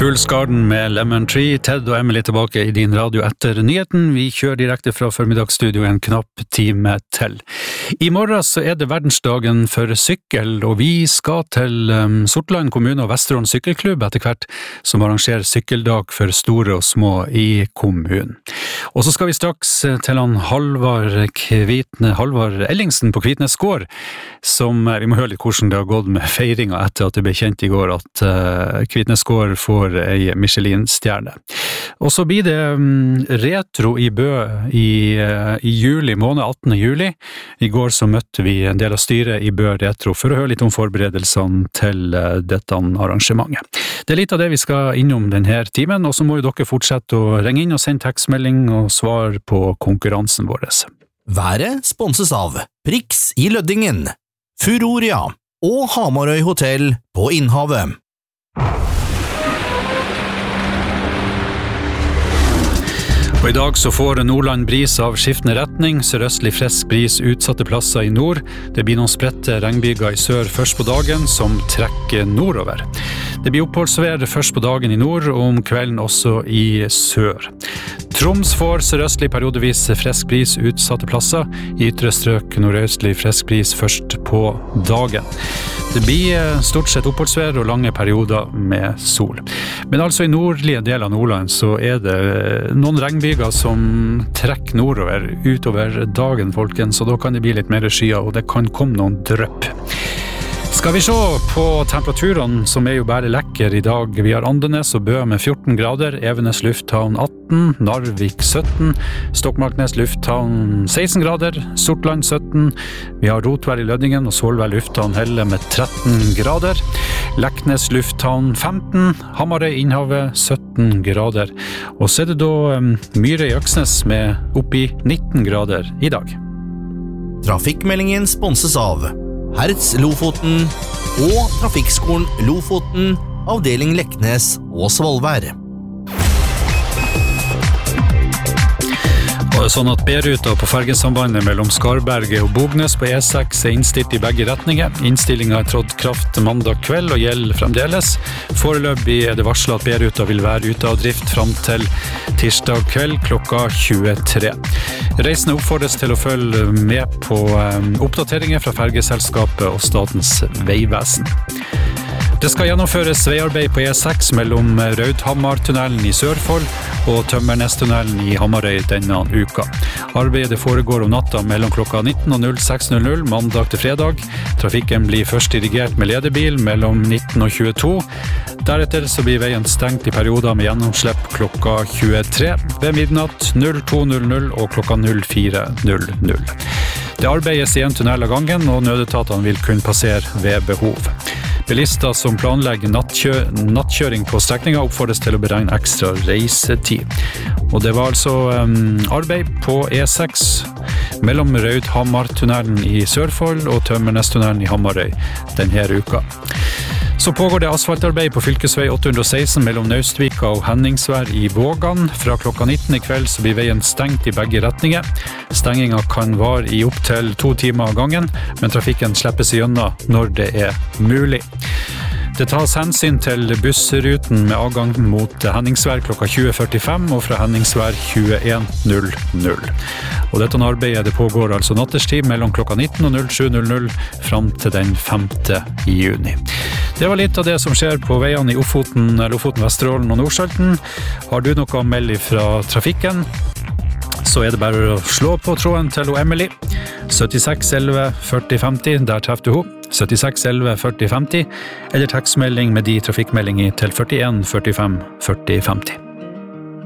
Fool's Garden med Lemon Tree, Ted og Emily tilbake i din radio etter nyheten. Vi kjører direkte fra formiddagsstudio en knapp time til. I morgen så det verdensdagen for sykkel, og vi skal til Sortland kommune og Vesterålen sykkelklubb etter hvert, som arrangerer sykkeldag for store og små i kommunen. Og så skal vi straks til han Halvard Ellingsen på Kvitnes gård, som vi må høre litt hvordan det har gått med feiringen etter at det ble kjent i går at Kvitnes gård får ei Michelin-stjerne. Og så blir det retro i Bø i juli, måned 18. juli. I går så møtte vi en del av styret i Bø Retro for å høre litt om forberedelsene til dette arrangementet. Det litt av det vi skal innom denne timen, og så må jo dere fortsette å ringe inn og sende tekstmelding og svar på konkurransen vår. Været sponses av Prix i Løddingen, Furoria og Hamarøy Hotel på Innhavet. Og i dag så får Nordland bris av skiftende retning, sørøstlig frisk bris utsatte plasser i nord. Det blir noen spredte regnbyger i sør først på dagen, som trekker nordover. Det blir oppholdsvær først på dagen i nord, og om kvelden også i sør. Troms får sørøstlig periodevis frisk bris utsatte plasser, i ytre strøk nordøstlig frisk bris først på dagen. Det blir stort sett oppholdsvær og lange perioder med sol. Men altså i nordlige del av Nordland så det noen regnbyger som trekker nordover utover dagen, folkens, og da kan det bli litt mer skyer, og det kan komme noen drypp. Skal vi se på temperaturene, som jo bare lekker i dag. Vi har Andenes og Bø med 14 grader, Evenes lufthavn 18, Narvik 17, Stokmarknes lufthavn 16 grader, Sortland 17, vi har Rotvær i Løddingen og Solvær lufthavn Helle med 13 grader, Leknes lufthavn 15, Hamarøy Innhavet 17 grader, og så det da Myre i Øksnes med oppi 19 grader i dag. Trafikkmeldingen sponses av Hertz Lofoten og Trafikkskolen Lofoten, avdeling Leknes og Svolvær. Og sånn at B-ruta på fergesambandet mellom Skarberget og Bognes på E6 innstilt i begge retninger. Innstillingen trådt kraft mandag kveld og gjelder fremdeles. Foreløpig det varslet at B-ruta vil være ute av drift frem til tirsdag kveld klokka 23. Reisende oppfordres til å følge med på oppdateringer fra fergeselskapet og Statens vegvesen. Det skal gjennomføres veiarbeid på E6 mellom Raudhammartunnelen i Sørfold og Tømmernestunnelen i Hamarøy denne uka. Arbeidet foregår om natta mellom klokka 19 og 06:00 mandag til fredag. Trafikken blir først dirigert med ledebil mellom 19 og 22. Deretter så blir veien stengt i perioder med gjennomslipp klokka 23, ved midnatt 02:00 og klokka 04:00. Det arbeides i en tunnel av gangen, og nødetatene vil kunne passere ved behov. Bilister som planlegger nattkjøring på strekningen oppfordres til å beregne ekstra reisetid. Og det var altså arbeid på E6 mellom Raudhammartunnelen i Sørfold og Tømmernestunnelen i Hamarøy denne uka. Så pågår det asfaltarbeid på fylkesvei 816 mellom Naustvika og Henningsvær i Vågan. Fra klokka 19 i kveld så blir veien stengt i begge retninger. Stengingen kan vare i opp til 2 timer av gangen, men trafikken slippes igjennom når det mulig. Det tas hensyn til bussruten med avgang mot Henningsvær klokka 20:45 og fra Henningsvær 21:00. Og dette arbeidet det pågår altså natterstid mellom klokka 19 og 07:00 frem til den 5. juni. Det var litt av det som skjer på veiene i Lofoten, Vesterålen og Nordsalten. Har du noe å melde fra trafikken, så det bare å slå på tråden til Emily. 76 11 40 50, der treffer du henne. 76 11 40 50, eller tekstmelding med de trafikkmeldinger til 41 45 40 50.